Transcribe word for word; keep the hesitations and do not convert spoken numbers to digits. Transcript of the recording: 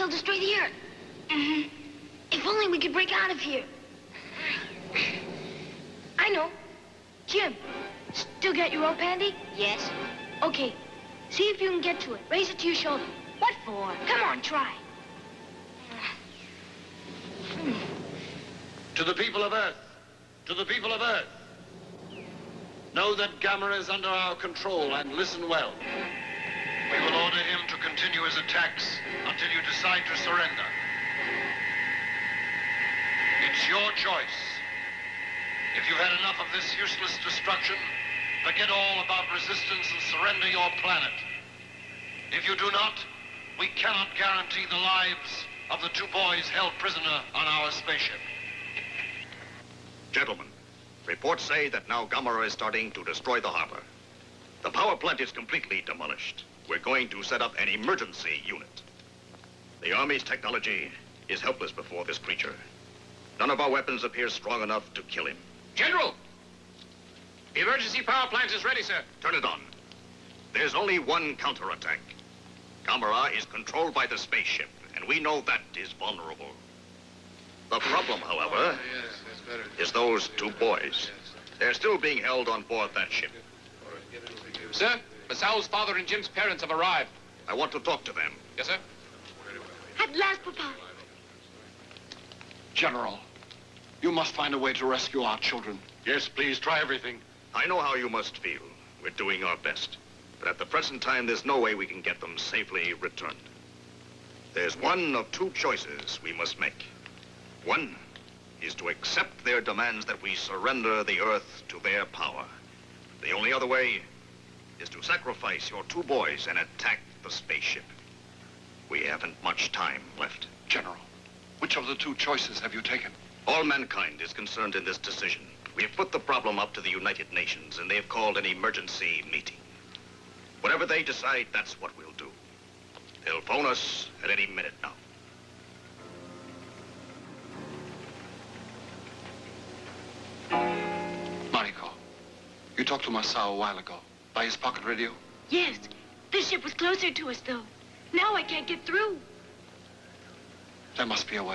they'll destroy the Earth. Mm-hmm. If only we could break out of here. I know. Jim, still got your rope handy? Yes. Okay. See if you can get to it. Raise it to your shoulder. What for? Come on, try. To the people of Earth, to the people of Earth, know that Gamera is under our control, and listen well. We will order him to continue his attacks until you decide to surrender. It's your choice. If you've had enough of this useless destruction, forget all about resistance and surrender your planet. If you do not, we cannot guarantee the lives of the two boys held prisoner on our spaceship. Gentlemen, reports say that now Gamera is starting to destroy the harbor. The power plant is completely demolished. We're going to set up an emergency unit. The Army's technology is helpless before this creature. None of our weapons appear strong enough to kill him. General! The emergency power plant is ready, sir. Turn it on. There's only one counterattack. Gamera is controlled by the spaceship, and we know that is vulnerable. The problem, however, is those two boys. They're still being held on board that ship. Sir, Massao's father and Jim's parents have arrived. I want to talk to them. Yes, sir? At last, Papa. General, you must find a way to rescue our children. Yes, please, try everything. I know how you must feel. We're doing our best. But at the present time, there's no way we can get them safely returned. There's one of two choices we must make. One is to accept their demands that we surrender the Earth to their power. The only other way is to sacrifice your two boys and attack the spaceship. We haven't much time left. General, which of the two choices have you taken? All mankind is concerned in this decision. We have put the problem up to the United Nations, and they've called an emergency meeting. Whatever they decide, that's what we'll do. They'll phone us at any minute now. Mariko, you talked to Masao a while ago. By his pocket radio? Yes. This ship was closer to us, though. Now I can't get through. There must be a way.